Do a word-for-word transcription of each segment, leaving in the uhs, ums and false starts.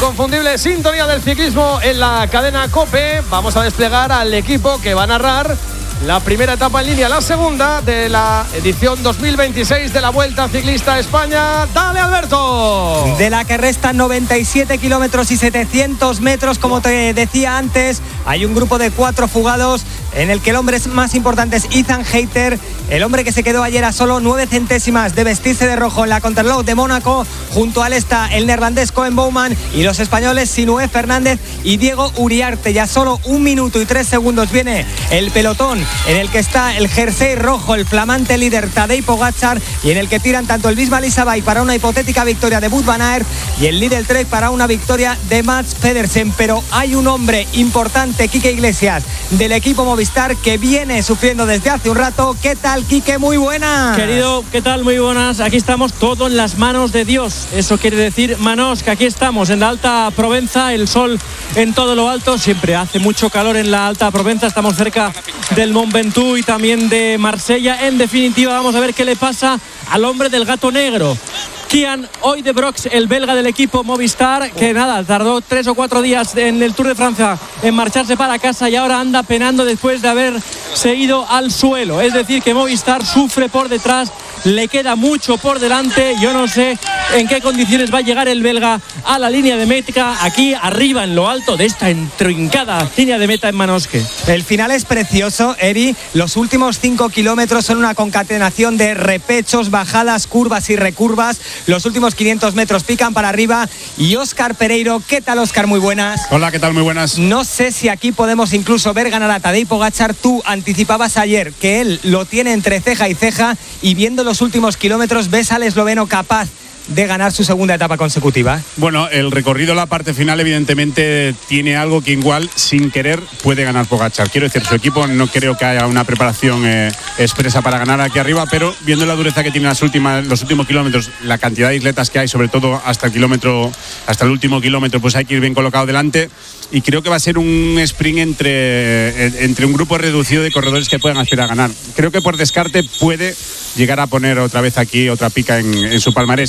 inconfundible sintonía del ciclismo en la cadena COPE. Vamos a desplegar al equipo que va a narrar la primera etapa en línea, la segunda de la edición dos mil veintiséis de la Vuelta Ciclista a España. ¡Dale, Alberto! De la que restan noventa y siete kilómetros y setecientos metros, como te decía antes, hay un grupo de cuatro fugados en el que el hombre más importante es Ethan Hayter, el hombre que se quedó ayer a solo nueve centésimas de vestirse de rojo en la Contrarreloj de Mónaco. Junto a él está el neerlandés Koen Bouwman y los españoles Sinué Fernández y Diego Uriarte. Ya solo un minuto y tres segundos viene el pelotón en el que está el jersey rojo, el flamante líder Tadej Pogačar, y en el que tiran tanto el Bisma Lisabay para una hipotética victoria de Wout van Aert y el Lidl Trek para una victoria de Mats Pedersen. Pero hay un hombre importante, Quique Iglesias, del equipo Movistar, que viene sufriendo desde hace un rato. ¿Qué tal, Quique? Muy buenas. Querido, ¿qué tal? Muy buenas. Aquí estamos, todo en las manos de Dios. Eso quiere decir, manos, que aquí estamos en la Alta Provenza, el sol en todo lo alto. Siempre hace mucho calor en la Alta Provenza. Estamos cerca del Mont Ventoux y también de Marsella. En definitiva, vamos a ver qué le pasa al hombre del gato negro, Kian Oudebroeks, el belga del equipo Movistar, que nada, tardó tres o cuatro días en el Tour de Francia en marcharse para casa y ahora anda penando después de haberse ido al suelo. Es decir, que Movistar sufre por detrás, le queda mucho por delante. Yo no sé en qué condiciones va a llegar el belga a la línea de meta, aquí arriba en lo alto de esta intrincada línea de meta en Manosque. El final es precioso, Eri. Los últimos cinco kilómetros son una concatenación de repechos, bajadas, curvas y recurvas. Los últimos quinientos metros pican para arriba. Y Óscar Pereiro, ¿qué tal, Óscar? Muy buenas. Hola, ¿qué tal? Muy buenas. No sé si aquí podemos incluso ver ganar a Tadej Pogačar. Tú anticipabas ayer que él lo tiene entre ceja y ceja, y viendo los últimos kilómetros, ¿ves al esloveno capaz de ganar su segunda etapa consecutiva? Bueno, el recorrido, la parte final, evidentemente tiene algo que igual, sin querer, puede ganar Pogačar. Quiero decir, su equipo no creo que haya una preparación eh, expresa para ganar aquí arriba, pero viendo la dureza que tiene las últimas, los últimos kilómetros, la cantidad de isletas que hay, sobre todo hasta el kilómetro, hasta el último kilómetro, pues hay que ir bien colocado delante. Y creo que va a ser un sprint entre, entre un grupo reducido de corredores que puedan aspirar a ganar. Creo que por descarte puede llegar a poner otra vez aquí otra pica en, en su palmarés.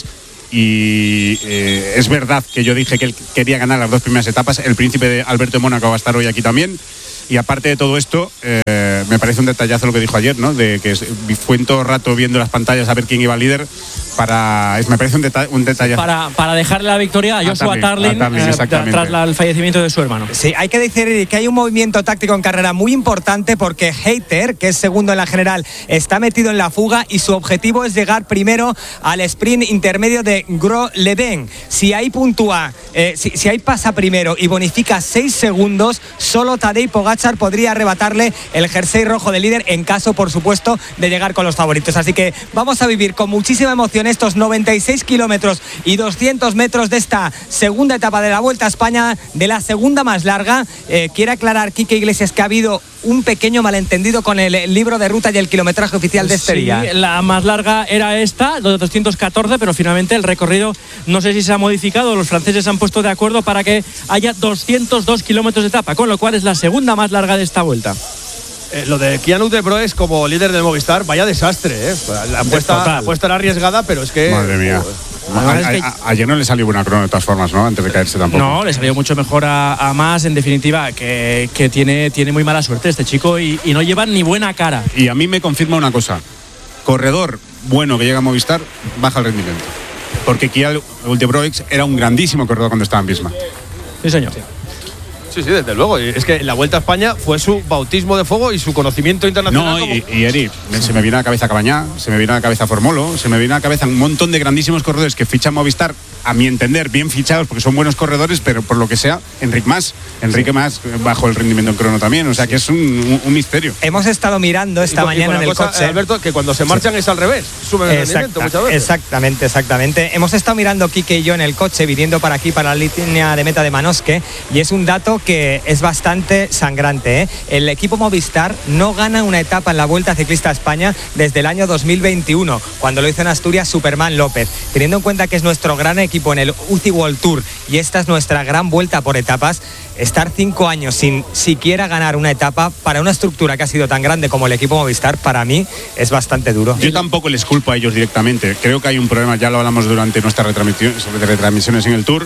Y eh, es verdad que yo dije que él quería ganar las dos primeras etapas. El príncipe de Alberto de Mónaco va a estar hoy aquí también. Y aparte de todo esto, eh, me parece un detallazo lo que dijo ayer, ¿no? De que fue en todo rato viendo las pantallas a ver quién iba líder. Para, me parece un, deta un detallazo. Para, para dejarle la victoria a Joshua Tarling, Tarling eh, tras la, el fallecimiento de su hermano. Sí, hay que decir que hay un movimiento táctico en carrera muy importante, porque Hayter, que es segundo en la general, está metido en la fuga y su objetivo es llegar primero al sprint intermedio de Gros-Leven. Si ahí puntúa, eh, si, si ahí pasa primero y bonifica seis segundos, solo Tadej Pogačar podría arrebatarle el jersey rojo de líder, en caso, por supuesto, de llegar con los favoritos. Así que vamos a vivir con muchísima emoción estos noventa y seis kilómetros y doscientos metros de esta segunda etapa de la Vuelta a España, de la segunda más larga. Eh, quiere aclarar, Quique Iglesias, que ha habido un pequeño malentendido con el libro de ruta y el kilometraje oficial de este sí, día. La más larga era esta, de doscientos catorce, pero finalmente el recorrido no sé si se ha modificado. Los franceses se han puesto de acuerdo para que haya doscientos dos kilómetros de etapa, con lo cual es la segunda más larga de esta vuelta. Eh, lo de Kian Oudebroeks como líder del Movistar, vaya desastre, ¿eh? La apuesta, la apuesta era arriesgada, pero es que... Madre mía. A, a, a, ayer no le salió buena crono de todas formas, ¿no? Antes de caerse tampoco. No, le salió mucho mejor a, a Mas, en definitiva, que, que tiene, tiene muy mala suerte este chico y, y no lleva ni buena cara. Y a mí me confirma una cosa: corredor bueno que llega a Movistar, baja el rendimiento. Porque Kian Oudebroeks era un grandísimo corredor cuando estaba en Bisma. Sí, señor. Sí, sí, desde luego. Es que la Vuelta a España fue su bautismo de fuego y su conocimiento internacional. No, como... y, y Eri, se me viene a la cabeza Cabañá, se me viene a la cabeza Formolo, se me viene a la cabeza un montón de grandísimos corredores que fichan Movistar, a mi entender, bien fichados porque son buenos corredores, pero por lo que sea, Enric Mas, Enrique sí. Mas bajo el rendimiento en crono también, o sea que es un, un, un misterio. Hemos estado mirando esta y, mañana y en el cosa, coche, Alberto, que cuando se marchan sí. es al revés, suben el Exacta, rendimiento muchas veces. Exactamente, exactamente. Hemos estado mirando, Quique y yo, en el coche, viniendo para aquí, para la línea de meta de Manosque, y es un dato que es bastante sangrante, ¿eh? El equipo Movistar no gana una etapa en la Vuelta Ciclista a España desde el año dos mil veintiuno, cuando lo hizo en Asturias Superman López. Teniendo en cuenta que es nuestro gran equipo en el U C I World Tour y esta es nuestra gran vuelta por etapas, estar cinco años sin siquiera ganar una etapa para una estructura que ha sido tan grande como el equipo Movistar, para mí es bastante duro. Yo tampoco les culpo a ellos directamente. Creo que hay un problema, ya lo hablamos durante nuestras retransmisiones, retransmisiones en el Tour.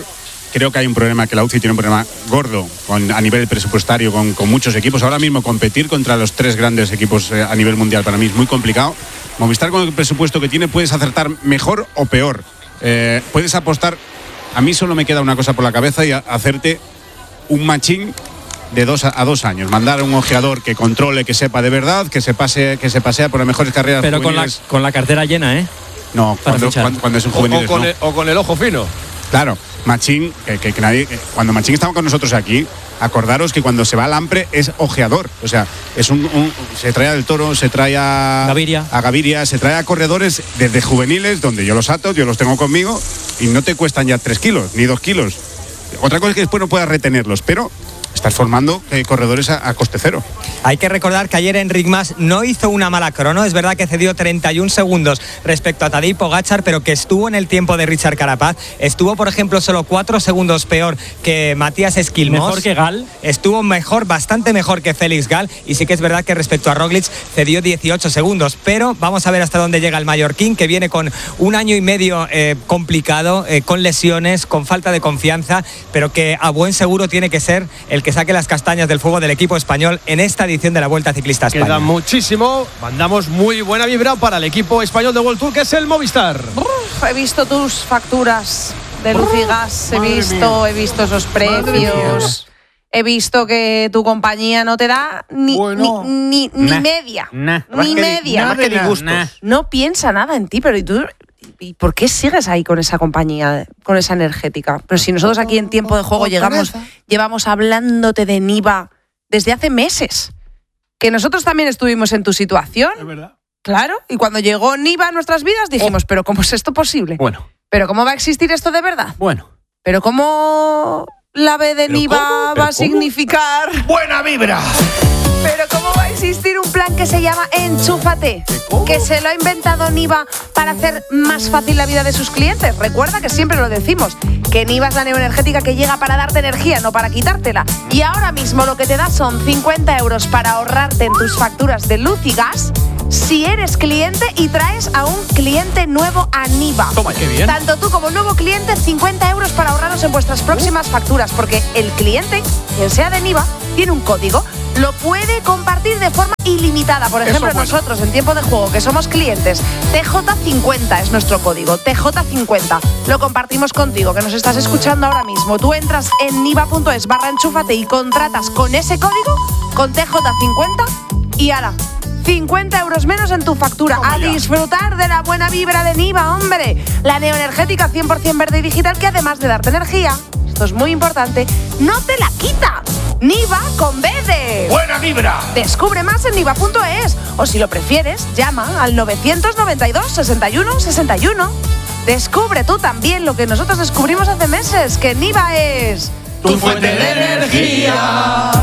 creo que hay un problema, que la U C I tiene un problema gordo con, a nivel presupuestario con, con muchos equipos. Ahora mismo competir contra los tres grandes equipos eh, a nivel mundial para mí es muy complicado. Movistar, con el presupuesto que tiene, puedes acertar mejor o peor. Eh, puedes apostar. A mí solo me queda una cosa por la cabeza y a, hacerte un machín de dos a, a dos años. Mandar a un ojeador que controle, que sepa de verdad, que se pase, que se pasea por las mejores carreras. Pero con la, con la cartera llena, ¿eh? No, cuando, cuando, cuando es un juvenil. O, o, con no. el, o con el ojo fino. Claro, Machín, que, que, que nadie, que cuando Machín estaba con nosotros aquí, acordaros que cuando se va al Ampre es ojeador. O sea, es un, un se trae al Toro, se trae a Gaviria. a Gaviria, se trae a corredores desde juveniles, donde yo los ato, yo los tengo conmigo, y no te cuestan ya tres kilos, ni dos kilos. Otra cosa es que después no puedas retenerlos, pero estás formando eh, corredores a, a coste cero. Hay que recordar que ayer Enric Mas no hizo una mala crono. Es verdad que cedió treinta y un segundos respecto a Tadej Pogačar, pero que estuvo en el tiempo de Richard Carapaz. Estuvo, por ejemplo, solo cuatro segundos peor que Matías Esquilmos. Mejor que Gal. Estuvo mejor, bastante mejor que Félix Gal. Y sí que es verdad que respecto a Roglic cedió dieciocho segundos. Pero vamos a ver hasta dónde llega el mallorquín, que viene con un año y medio eh, complicado, eh, con lesiones, con falta de confianza, pero que a buen seguro tiene que ser el que saque las castañas del fuego del equipo español en esta edición de la Vuelta Ciclista a España. Queda muchísimo. Mandamos muy buena vibra para el equipo español de World Tour, que es el Movistar. Uf, he visto tus facturas de luz y gas, he visto, he visto esos precios. He visto que tu compañía no te da ni, bueno, ni, ni, nah, ni media. Nah, ni media. Nada que disgustos. Nah. No piensa nada en ti, pero ¿y tú? ¿Y por qué sigues ahí con esa compañía, con esa energética? Pero si nosotros aquí en Tiempo de Juego llegamos, llevamos hablándote de Niva desde hace meses. Que nosotros también estuvimos en tu situación. Es verdad. Claro, y cuando llegó Niva a nuestras vidas dijimos, oh. ¿pero cómo es esto posible? Bueno. ¿Pero cómo va a existir esto de verdad? Bueno. ¿Pero cómo la B de Niva va a cómo? significar ¡buena vibra! ¿Pero cómo va a existir un plan que se llama Enchúfate? Que se lo ha inventado Niva para hacer más fácil la vida de sus clientes. Recuerda que siempre lo decimos, que Niva es la neoenergética que llega para darte energía, no para quitártela. Y ahora mismo lo que te da son cincuenta euros para ahorrarte en tus facturas de luz y gas si eres cliente y traes a un cliente nuevo a Niva. Toma, qué bien. Tanto tú como nuevo cliente, cincuenta euros para ahorraros en vuestras próximas facturas, porque el cliente, quien sea de Niva, tiene un código. Lo puede compartir de forma ilimitada. Por ejemplo, bueno. nosotros en Tiempo de Juego, que somos clientes, T J cincuenta es nuestro código, T J cincuenta. Lo compartimos contigo, que nos estás escuchando ahora mismo. Tú entras en niva.es barra enchúfate y contratas con ese código, con T J cincuenta, y ala, cincuenta euros menos en tu factura. A disfrutar de la buena vibra de Niva, hombre. La neoenergética cien por ciento verde y digital, que además de darte energía, esto es muy importante, no te la quita. Niva con B de ¡buena vibra! Descubre más en niva punto es, o si lo prefieres, llama al novecientos noventa y dos, sesenta y uno, sesenta y uno. Descubre tú también lo que nosotros descubrimos hace meses, que Niva es tu fuente de energía.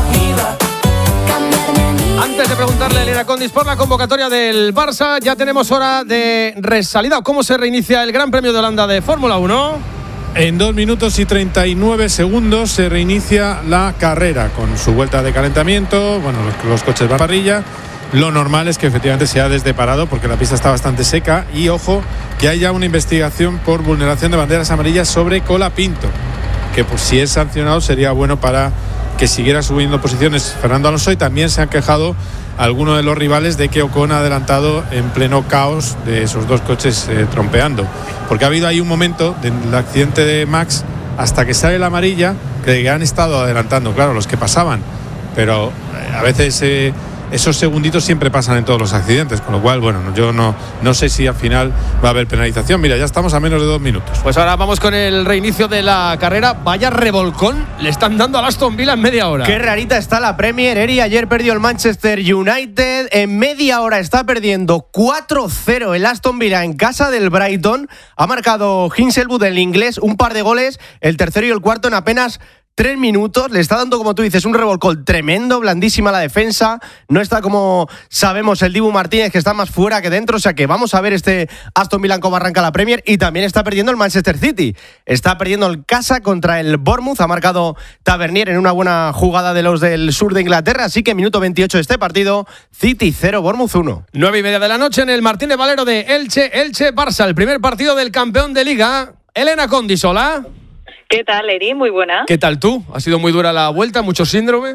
Antes de preguntarle a Elena Condis por la convocatoria del Barça, ya tenemos hora de resalida. ¿Cómo se reinicia el Gran Premio de Holanda de Fórmula uno? En dos minutos y treinta y nueve segundos se reinicia la carrera con su vuelta de calentamiento. Bueno, los, los coches van a parrilla. Lo normal es que efectivamente se ha desdeparado porque la pista está bastante seca. Y ojo, que hay ya una investigación por vulneración de banderas amarillas sobre Colapinto, que pues, si es sancionado sería bueno para que siguiera subiendo posiciones Fernando Alonso. Y también se han quejado algunos de los rivales de que Ocon ha adelantado en pleno caos de esos dos coches eh, trompeando, porque ha habido ahí un momento del accidente de Max hasta que sale la amarilla que han estado adelantando, claro, los que pasaban, pero eh, a veces eh, esos segunditos siempre pasan en todos los accidentes, con lo cual, bueno, yo no, no sé si al final va a haber penalización. Mira, ya estamos a menos de dos minutos. Pues ahora vamos con el reinicio de la carrera. Vaya revolcón le están dando al Aston Villa en media hora. Qué rarita está la Premier, Eri. Ayer perdió el Manchester United. En media hora está perdiendo cuatro cero el Aston Villa en casa del Brighton. Ha marcado Hinshelwood, el inglés, un par de goles, el tercero y el cuarto en apenas tres minutos. Le está dando, como tú dices, un revolcón tremendo, blandísima la defensa. No está, como sabemos, el Dibu Martínez, que está más fuera que dentro. O sea que vamos a ver este Aston Villa cómo arranca la Premier. Y también está perdiendo el Manchester City. Está perdiendo el casa contra el Bournemouth. Ha marcado Tavernier en una buena jugada de los del sur de Inglaterra. Así que minuto veintiocho de este partido. City cero, Bournemouth uno. Nueve y media de la noche en el Martínez Valero de Elche. Elche-Barça, el primer partido del campeón de Liga. Elena Condis, hola. ¿Qué tal, Eri? Muy buena. ¿Qué tal tú? ¿Ha sido muy dura la vuelta? ¿Mucho síndrome?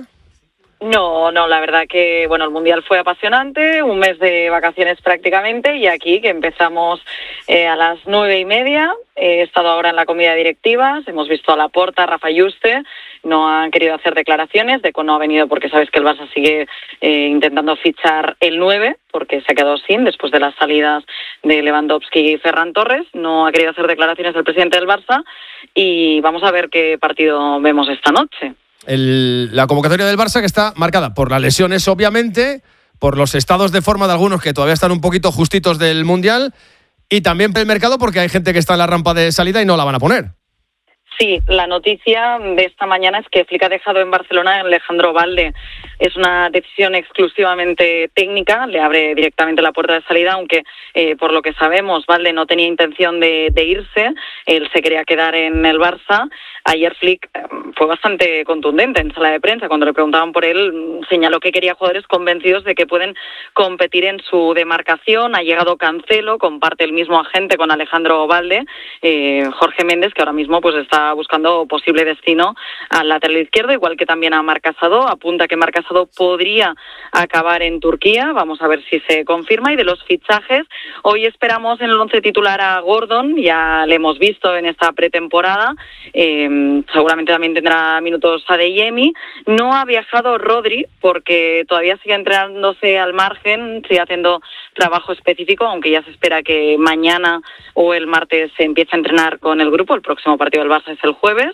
No, no, la verdad que, bueno, el Mundial fue apasionante, un mes de vacaciones prácticamente, y aquí que empezamos eh, a las nueve y media, he estado ahora en la comida de directivas, hemos visto a Laporta, a Rafa Yuste, no han querido hacer declaraciones, Deco no ha venido porque sabes que el Barça sigue eh, intentando fichar el nueve, porque se ha quedado sin después de las salidas de Lewandowski y Ferran Torres, no ha querido hacer declaraciones el presidente del Barça, y vamos a ver qué partido vemos esta noche. El, la convocatoria del Barça que está marcada por las lesiones, obviamente, por los estados de forma de algunos que todavía están un poquito justitos del Mundial, y también por el mercado porque hay gente que está en la rampa de salida y no la van a poner. Sí, la noticia de esta mañana es que Flick ha dejado en Barcelona a Alejandro Balde. Es una decisión exclusivamente técnica, le abre directamente la puerta de salida, aunque eh, por lo que sabemos Balde no tenía intención de, de irse, él se quería quedar en el Barça. Ayer Flick eh, fue bastante contundente en sala de prensa, cuando le preguntaban por él, señaló que quería jugadores convencidos de que pueden competir en su demarcación. Ha llegado Cancelo, comparte el mismo agente con Alejandro Balde, eh, Jorge Méndez, que ahora mismo pues está buscando posible destino al lateral izquierdo, igual que también a Marc Casado. Apunta que Marc Casado podría acabar en Turquía, vamos a ver si se confirma. Y de los fichajes, hoy esperamos en el once titular a Gordon, ya le hemos visto en esta pretemporada, eh, seguramente también tendrá minutos Adeyemi. No ha viajado Rodri porque todavía sigue entrenándose al margen, sigue haciendo trabajo específico, aunque ya se espera que mañana o el martes se empiece a entrenar con el grupo. El próximo partido del Barça es el jueves.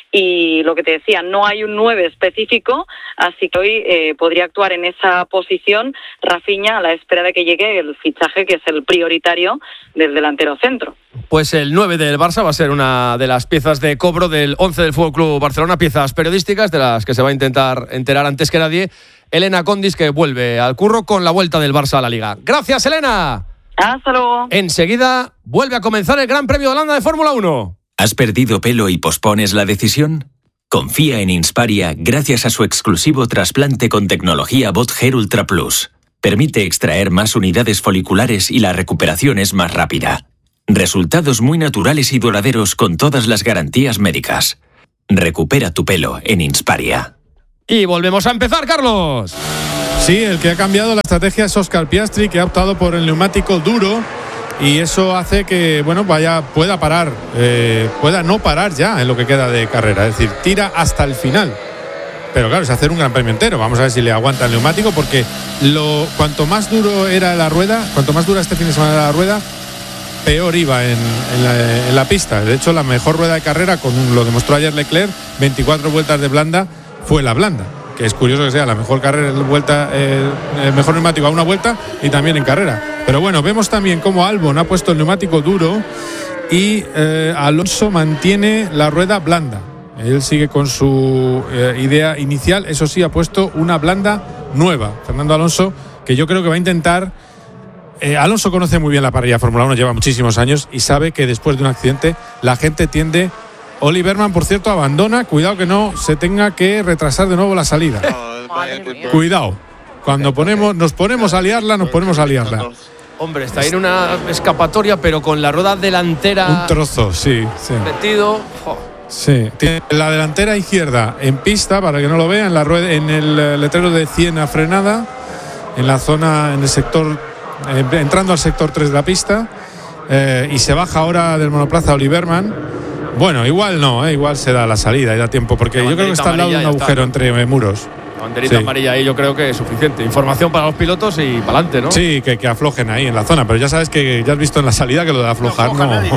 Y lo que te decía, no hay un nueve específico, así que hoy eh, podría actuar en esa posición Rafinha a la espera de que llegue el fichaje que es el prioritario del delantero centro. Pues el nueve del Barça va a ser una de las piezas de cobro del once del F C Barcelona, piezas periodísticas de las que se va a intentar enterar antes que nadie Elena Condis, que vuelve al curro con la vuelta del Barça a la Liga. ¡Gracias, Elena! ¡Hasta luego! Enseguida vuelve a comenzar el Gran Premio de Holanda de Fórmula uno. ¿Has perdido pelo y pospones la decisión? Confía en Insparia gracias a su exclusivo trasplante con tecnología Bot Hair Ultra Plus. Permite extraer más unidades foliculares y la recuperación es más rápida. Resultados muy naturales y duraderos con todas las garantías médicas. Recupera tu pelo en Insparia. Y volvemos a empezar, Carlos. Sí, el que ha cambiado la estrategia es Óscar Piastri, que ha optado por el neumático duro. Y eso hace que, bueno, vaya, pueda parar, eh, pueda no parar ya en lo que queda de carrera. Es decir, tira hasta el final. Pero claro, es hacer un gran premio entero. Vamos a ver si le aguanta el neumático, porque lo, cuanto más duro era la rueda, cuanto más dura este fin de semana era la rueda, peor iba en, en, la, en la pista. De hecho, la mejor rueda de carrera, con lo demostró ayer Leclerc, veinticuatro vueltas de blanda, fue la blanda. Que es curioso que sea la mejor carrera vuelta, eh, el mejor neumático a una vuelta y también en carrera. Pero bueno, vemos también cómo Albon ha puesto el neumático duro y eh, Alonso mantiene la rueda blanda. Él sigue con su eh, idea inicial, eso sí, ha puesto una blanda nueva. Fernando Alonso, que yo creo que va a intentar. Eh, Alonso conoce muy bien la parrilla Fórmula uno, lleva muchísimos años y sabe que después de un accidente la gente tiende. Oli Berman, por cierto, abandona. Cuidado que no se tenga que retrasar de nuevo la salida. Cuidado. Cuando ponemos, nos ponemos a liarla, nos ponemos a liarla. Hombre, está ahí en una escapatoria, pero con la rueda delantera. Un trozo, sí. sí. Metido. Oh. Sí. Tiene la delantera izquierda en pista, para que no lo vean, en, la rueda, en el letrero de cien a frenada, en la zona, en el sector, eh, entrando al sector tres de la pista. Eh, y se baja ahora del monoplaza Oli Berman. Bueno, igual no, ¿eh? Igual se da la salida y da tiempo, porque yo creo que está al lado de un agujero está, ¿no? entre muros. La banderita sí. amarilla ahí yo creo que es suficiente. Información para los pilotos y para adelante, ¿no? Sí, que, que aflojen ahí en la zona, pero ya sabes que ya has visto en la salida que lo de aflojar no, no,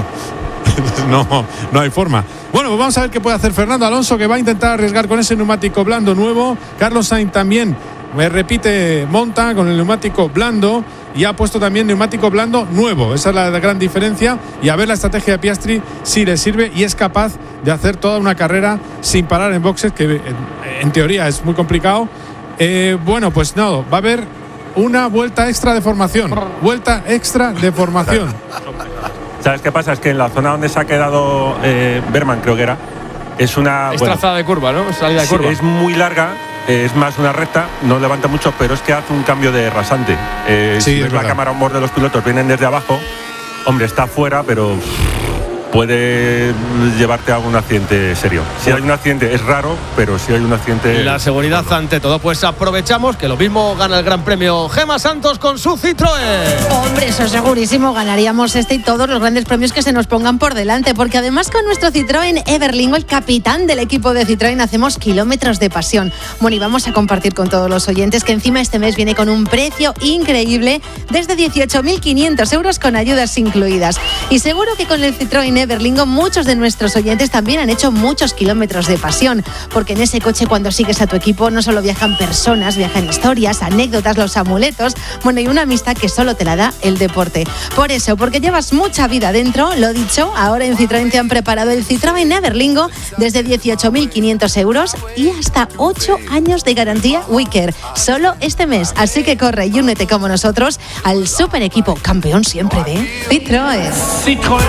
no, no hay forma. Bueno, pues vamos a ver qué puede hacer Fernando Alonso, que va a intentar arriesgar con ese neumático blando nuevo. Carlos Sainz también, me repite, monta con el neumático blando y ha puesto también neumático blando nuevo. Esa es la gran diferencia. Y a ver la estrategia de Piastri si le sirve y es capaz de hacer toda una carrera sin parar en boxes, que en, en teoría es muy complicado. Eh, bueno, pues no, va a haber una vuelta extra de formación. Vuelta extra de formación. ¿Sabes qué pasa? Es que en la zona donde se ha quedado eh, Berman, creo que era, es una... Es bueno, trazada de curva, ¿no? Salida de sí, curva. Es muy larga. Es más una recta, no levanta mucho, pero es que hace un cambio de rasante. Eh, sí, si ves la cámara on board de los pilotos, vienen desde abajo. Hombre, está fuera, pero puede llevarte a un accidente serio. Si hay un accidente es raro, pero si hay un accidente... La seguridad bueno. ante todo. Pues aprovechamos que lo mismo gana el Gran Premio Gemma Santos con su Citroën. Hombre, eso segurísimo, ganaríamos este y todos los grandes premios que se nos pongan por delante, porque además con nuestro Citroën Everlingo, el capitán del equipo de Citroën, hacemos kilómetros de pasión. Bueno, y vamos a compartir con todos los oyentes que encima este mes viene con un precio increíble, desde dieciocho mil quinientos euros con ayudas incluidas. Y seguro que con el Citroën Everlingo muchos de nuestros oyentes también han hecho muchos kilómetros de pasión, porque en ese coche cuando sigues a tu equipo no solo viajan personas, viajan historias, anécdotas, los amuletos, bueno, y una amistad que solo te la da el deporte. Por eso, porque llevas mucha vida dentro, lo dicho, ahora en Citroën te han preparado el Citroën Everlingo desde dieciocho mil quinientos euros y hasta ocho años de garantía Wicker, solo este mes. Así que corre y únete como nosotros al super equipo campeón siempre de Citroën. Citroën.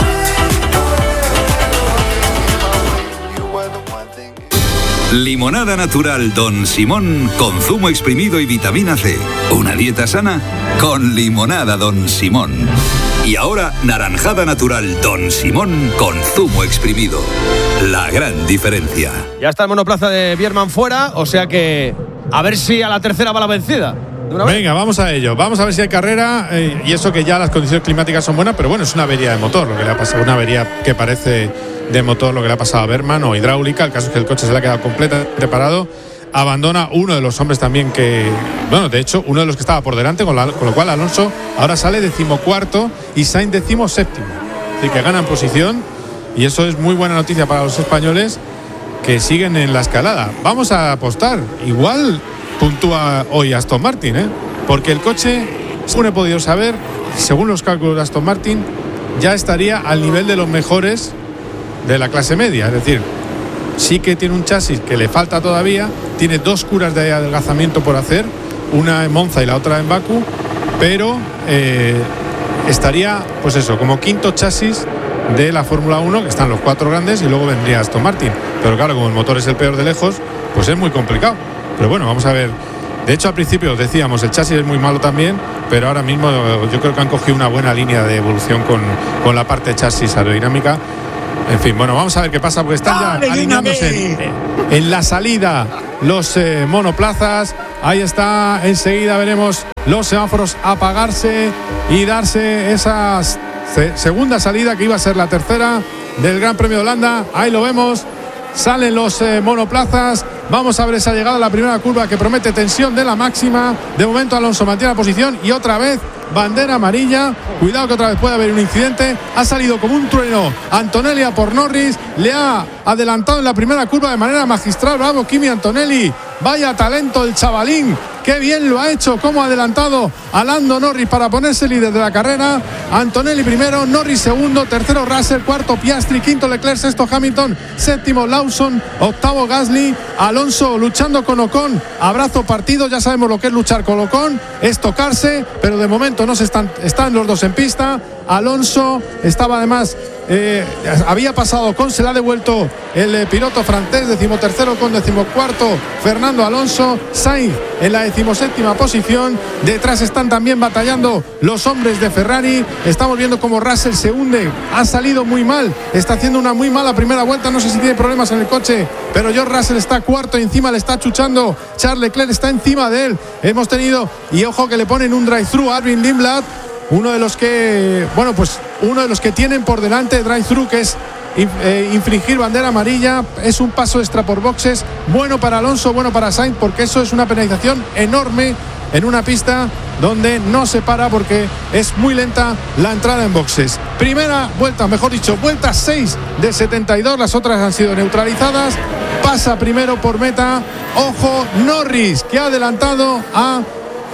Limonada natural Don Simón con zumo exprimido y vitamina C. Una dieta sana con limonada Don Simón. Y ahora naranjada natural Don Simón con zumo exprimido. La gran diferencia. Ya está el monoplaza de Biermann fuera, o sea que a ver si a la tercera va la vencida. Venga, vamos a ello. Vamos a ver si hay carrera, eh, y eso que ya las condiciones climáticas son buenas, pero bueno, es una avería de motor lo que le ha pasado, una avería que parece de motor lo que le ha pasado a Biermann, o hidráulica. El caso es que el coche se le ha quedado completamente parado. Abandona uno de los hombres también que, bueno, de hecho, uno de los que estaba por delante, con, la, con lo cual Alonso ahora sale decimocuarto y Sainz decimoséptimo. Es decir, que ganan posición, y eso es muy buena noticia para los españoles que siguen en la escalada. Vamos a apostar. Igual puntúa hoy Aston Martin, ¿eh? Porque el coche, según he podido saber, según los cálculos de Aston Martin, ya estaría al nivel de los mejores de la clase media. Es decir, sí que tiene un chasis que le falta todavía, tiene dos curas de adelgazamiento por hacer, una en Monza y la otra en Bakú, pero eh, estaría, pues eso, como quinto chasis de la Fórmula uno, que están los cuatro grandes, y luego vendría Aston Martin. Pero claro, como el motor es el peor de lejos, pues es muy complicado. Pero bueno, vamos a ver. De hecho, al principio decíamos, el chasis es muy malo también, pero ahora mismo yo creo que han cogido una buena línea de evolución con, con la parte de chasis aerodinámica. En fin, bueno, vamos a ver qué pasa, porque están ya alineándose en, en la salida los eh, monoplazas. Ahí está, enseguida veremos los semáforos apagarse y darse esa se, segunda salida que iba a ser la tercera del Gran Premio de Holanda. Ahí lo vemos, salen los eh, monoplazas. Vamos a ver esa llegada a la primera curva que promete tensión de la máxima. De momento Alonso mantiene la posición y otra vez bandera amarilla. Cuidado que otra vez puede haber un incidente. Ha salido como un trueno Antonelli a por Norris. Le ha adelantado en la primera curva de manera magistral. Bravo Kimi Antonelli. Vaya talento el chavalín. Qué bien lo ha hecho. Cómo ha adelantado a Lando Norris para ponerse líder de la carrera. Antonelli primero, Norris segundo, tercero Russell, cuarto Piastri, quinto Leclerc, sexto Hamilton, séptimo Lawson, octavo Gasly. Alonso luchando con Ocon. Abrazo partido. Ya sabemos lo que es luchar con Ocon. Es tocarse, pero de momento no se están, están los dos en pista. Alonso estaba además, eh, había pasado con, se le ha devuelto el eh, piloto francés, decimotercero con decimocuarto Fernando Alonso. Sainz en la decimoséptima posición. Detrás están también batallando los hombres de Ferrari. Estamos viendo cómo Russell se hunde, ha salido muy mal, está haciendo una muy mala primera vuelta. No sé si tiene problemas en el coche, pero George Russell está cuarto y encima le está chuchando Charles Leclerc, está encima de él. Hemos tenido, y ojo que le ponen un drive-thru a Arvin Lindblad, uno de los que, bueno, pues uno de los que tienen por delante drive-thru, que es eh, infringir bandera amarilla. Es un paso extra por boxes, bueno para Alonso, bueno para Sainz, porque eso es una penalización enorme en una pista donde no se para porque es muy lenta la entrada en boxes. Primera vuelta, mejor dicho, vuelta seis de setenta y dos, las otras han sido neutralizadas. Pasa primero por meta, ojo, Norris, que ha adelantado a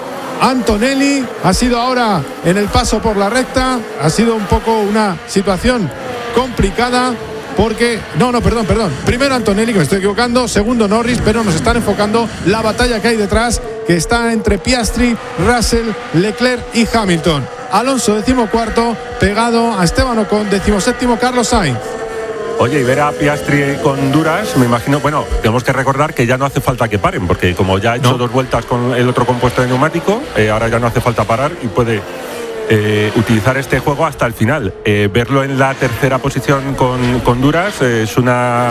Antonelli. Ha sido ahora en el paso por la recta, ha sido un poco una situación complicada porque, no, no, perdón, perdón, primero Antonelli, que me estoy equivocando, segundo Norris, pero nos están enfocando la batalla que hay detrás, que está entre Piastri, Russell, Leclerc y Hamilton. Alonso decimocuarto, pegado a Esteban Ocon, decimoséptimo Carlos Sainz. Oye, y ver a Piastri con duras, me imagino, bueno, tenemos que recordar que ya no hace falta que paren, porque como ya ha hecho no. dos vueltas con el otro compuesto de neumático, eh, ahora ya no hace falta parar y puede eh, utilizar este juego hasta el final. Eh, verlo en la tercera posición con, con Duras eh, es una...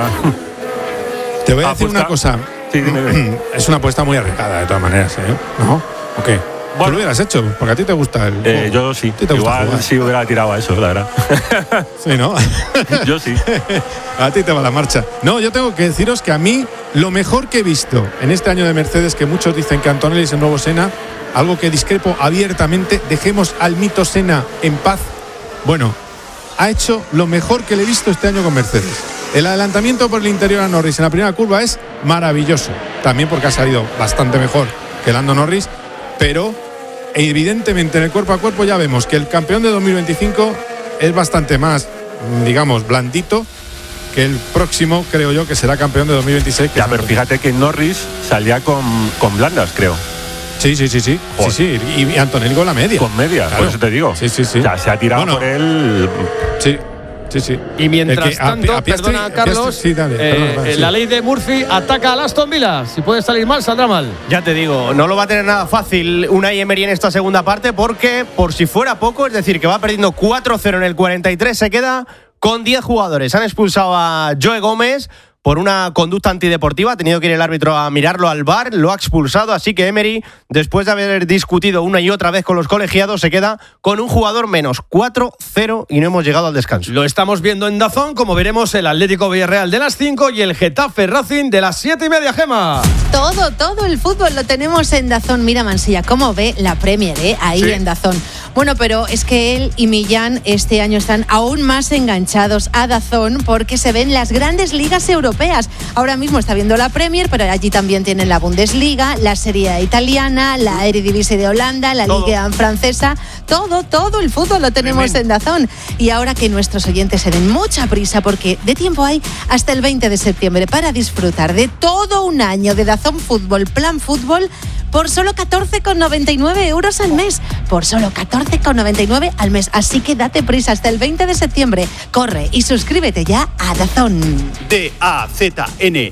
Te voy a decir una cosa. Sí, dime, dime. Es una apuesta muy arriesgada, de todas maneras, ¿eh? ¿No? ¿O qué? Bueno, ¿tú lo hubieras hecho? Porque a ti te gusta el eh, yo sí. Igual sí hubiera tirado a eso, la verdad. Sí, ¿no? Yo sí. A ti te va la marcha. No, yo tengo que deciros que a mí lo mejor que he visto en este año de Mercedes, que muchos dicen que Antonelli es el nuevo Senna, algo que discrepo abiertamente, dejemos al mito Senna en paz. Bueno, ha hecho lo mejor que le he visto este año con Mercedes. El adelantamiento por el interior a Norris en la primera curva es maravilloso. También porque ha salido bastante mejor que Lando Norris, pero evidentemente en el cuerpo a cuerpo ya vemos que el campeón de dos mil veinticinco es bastante más, digamos, blandito que el próximo, creo yo, que será campeón de dos mil veintiséis. Ya, pero fíjate que Norris salía con, con blandas, creo. Sí, sí, sí, sí. sí, sí. Y, y Antonelli con la media. Con media, claro. Por eso te digo. Sí, sí, sí. O sea, se ha tirado bueno, por él. Sí. Sí, sí. Y mientras que, tanto, a, a Piastri, perdona Carlos, Piastri, sí, dale, eh, perdona, perdona, sí. la ley de Murphy ataca al Aston Villa. Si puede salir mal, saldrá mal. Ya te digo, no lo va a tener nada fácil Unai Emery en esta segunda parte, porque por si fuera poco, es decir, que va perdiendo cuatro cero en el cuarenta y tres, se queda con diez jugadores. Han expulsado a Joe Gómez por una conducta antideportiva, ha tenido que ir el árbitro a mirarlo al V A R, lo ha expulsado, así que Emery, después de haber discutido una y otra vez con los colegiados, se queda con un jugador menos, cuatro cero, y no hemos llegado al descanso. Lo estamos viendo en DAZN, como veremos el Atlético Villarreal de las cinco y el Getafe Racing de las siete y media, Gema. Todo, todo el fútbol lo tenemos en DAZN. Mira, Mansilla, cómo ve la Premier, ¿eh? Ahí sí. En DAZN. Bueno, pero es que él y Millán este año están aún más enganchados a DAZN porque se ven las grandes ligas europeas. Ahora mismo está viendo la Premier, pero allí también tienen la Bundesliga, la Serie A italiana, la Eredivisie de Holanda, la todo. Liga francesa. Todo, todo el fútbol lo tenemos Bien. en DAZN. Y ahora que nuestros oyentes se den mucha prisa, porque de tiempo hay hasta el veinte de septiembre para disfrutar de todo un año de DAZN Fútbol, Plan Fútbol, por solo catorce con noventa y nueve euros al mes. Por solo catorce con noventa y nueve al mes. Así que date prisa hasta el veinte de septiembre. Corre y suscríbete ya a DAZN. D A Z N,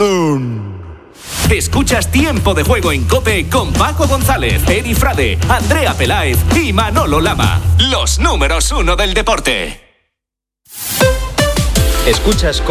DAZN. Escuchas Tiempo de Juego en COPE con Paco González, Eri Frade, Andrea Peláez y Manolo Lama. Los números uno del deporte. Escuchas